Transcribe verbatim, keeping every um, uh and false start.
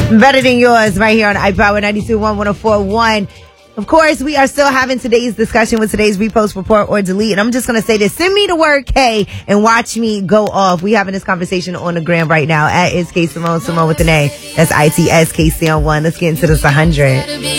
Better Than Yours right here on iPower ninety-two point one, one oh four point one. Of course, we are still having today's discussion with today's repost, report, or delete. And I'm just going to say this. Send me the word K and watch me go off. We having this conversation on the gram right now. At is K Simone, Simone with an A. That's I T S K C on one. Let's get into this one hundred.